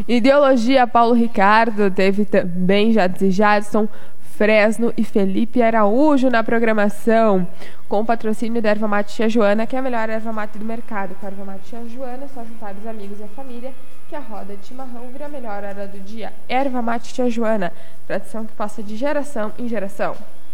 Ideologia Paulo Ricardo, teve também Jadson Fresno e Felipe Araújo na programação, com o patrocínio da Erva Mate Tia Joana, que é a melhor erva mate do mercado. Com a Erva Mate Tia Joana, só juntar os amigos e a família, que a roda de chimarrão vira a melhor hora do dia. Erva Mate Tia Joana, tradição que passa de geração em geração.